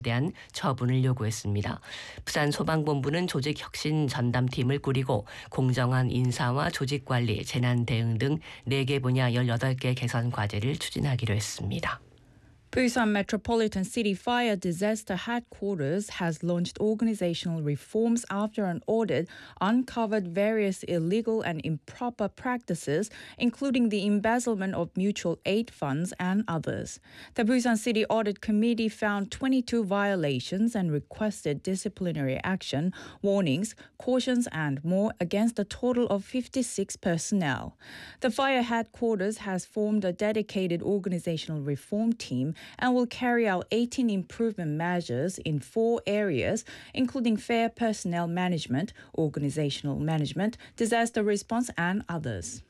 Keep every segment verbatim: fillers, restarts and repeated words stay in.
대한 처분을 요구했습니다. 부산소방본부는 조직혁신 전담팀을 꾸리고 공정한 인사와 조직관리, 재난대응 등 네 개 분야 열여덟 개 개선 과제를 추진하기로 했습니다. Busan Metropolitan City Fire Disaster Headquarters has launched organizational reforms after an audit uncovered various illegal and improper practices, including the embezzlement of mutual aid funds and others. The Busan City Audit Committee found twenty-two violations and requested disciplinary action, warnings, cautions, and more against a total of fifty-six personnel. The fire headquarters has formed a dedicated organizational reform team and will carry out eighteen improvement measures in four areas, including fair personnel management, organizational management, disaster response, and others.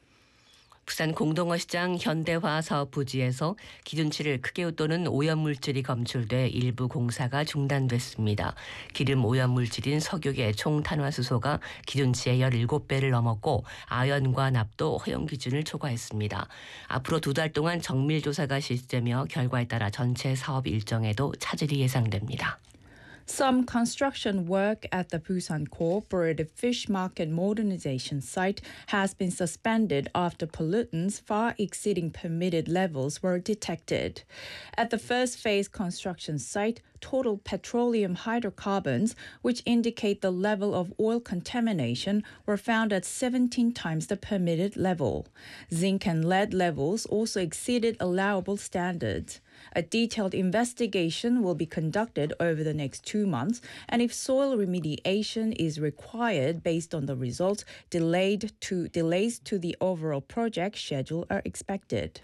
부산 공동어시장 현대화 사업 부지에서 기준치를 크게 웃도는 오염물질이 검출돼 일부 공사가 중단됐습니다. 기름 오염물질인 석유계 총 탄화수소가 기준치의 열일곱 배를 넘었고 아연과 납도 허용 기준을 초과했습니다. 앞으로 두 달 동안 정밀조사가 실시되며 결과에 따라 전체 사업 일정에도 차질이 예상됩니다. Some construction work at the Busan Cooperative Fish Market Modernization site has been suspended after pollutants far exceeding permitted levels were detected. At the first phase construction site, total petroleum hydrocarbons, which indicate the level of oil contamination, were found at seventeen times the permitted level. Zinc and lead levels also exceeded allowable standards. A detailed investigation will be conducted over the next two months, and if soil remediation is required based on the results, delayed to delays to the overall project schedule are expected.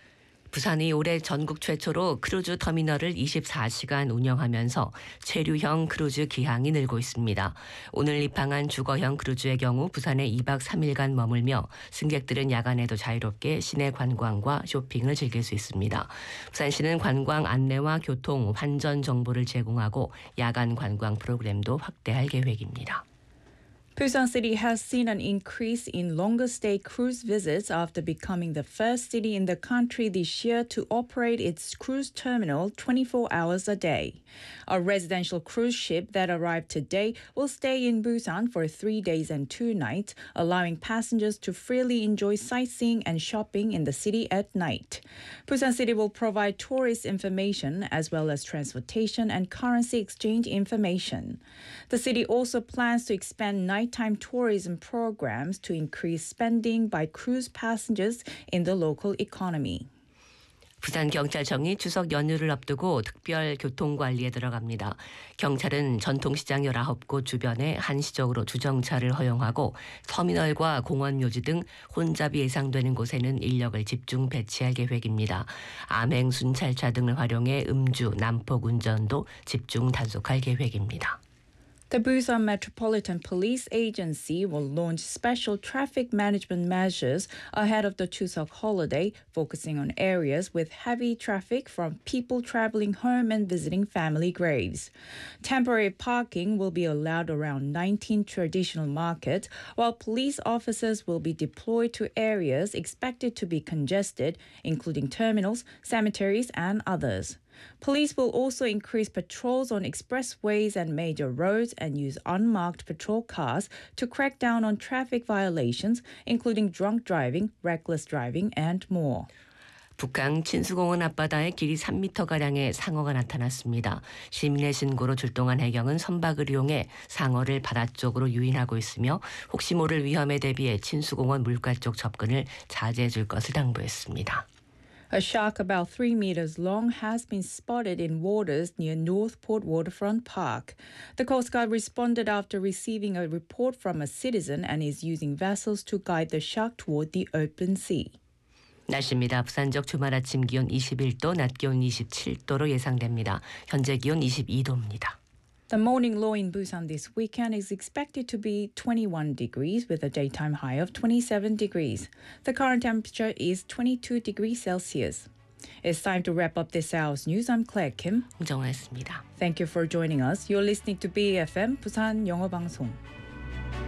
부산이 올해 전국 최초로 크루즈 터미널을 이십사 시간 운영하면서 체류형 크루즈 기항이 늘고 있습니다. 오늘 입항한 주거형 크루즈의 경우 부산에 이 박 삼 일간 머물며 승객들은 야간에도 자유롭게 시내 관광과 쇼핑을 즐길 수 있습니다. 부산시는 관광 안내와 교통, 환전 정보를 제공하고 야간 관광 프로그램도 확대할 계획입니다. Busan City has seen an increase in longer stay cruise visits after becoming the first city in the country this year to operate its cruise terminal twenty-four hours a day. A residential cruise ship that arrived today will stay in Busan for three days and two nights, allowing passengers to freely enjoy sightseeing and shopping in the city at night. Busan City will provide tourist information as well as transportation and currency exchange information. The city also plans to expand nighttime tourism programs to increase spending by cruise passengers in the local economy. 부산경찰청이 추석 연휴를 앞두고 특별 교통관리에 들어갑니다. 경찰은 전통시장 열아홉 곳 주변에 한시적으로 주정차를 허용하고 터미널과 공원 묘지 등 혼잡이 예상되는 곳에는 인력을 집중 배치할 계획입니다. 암행 순찰차 등을 활용해 음주, 난폭 운전도 집중 단속할 계획입니다. The Busan Metropolitan Police Agency will launch special traffic management measures ahead of the Chuseok holiday, focusing on areas with heavy traffic from people traveling home and visiting family graves. Temporary parking will be allowed around nineteen traditional markets, while police officers will be deployed to areas expected to be congested, including terminals, cemeteries, and others. Police will also increase patrols on expressways and major roads and use unmarked patrol cars to crack down on traffic violations, including drunk driving, reckless driving, and more. 북강 친수공원 앞바다에 길이 삼 미터가량의 상어가 나타났습니다. 시민의 신고로 출동한 해경은 선박을 이용해 상어를 바다 쪽으로 유인하고 있으며 혹시 모를 위험에 대비해 친수공원 물가 쪽 접근을 자제해 줄 것을 당부했습니다. A shark about three meters long has been spotted in waters near Northport Waterfront Park. The Coast Guard responded after receiving a report from a citizen and is using vessels to guide the shark toward the open sea. 날씨입니다. 부산 적 주말 아침 기온 이십일 도, 낮 기온 이십칠 도로 예상됩니다. 현재 기온 이십이 도입니다. The morning low in Busan this weekend is expected to be twenty-one degrees with a daytime high of twenty-seven degrees. The current temperature is twenty-two degrees Celsius. It's time to wrap up this hour's news. I'm Claire Kim. 홍정화였습니다. Thank you for joining us. You're listening to B E F M 부산 영어 방송.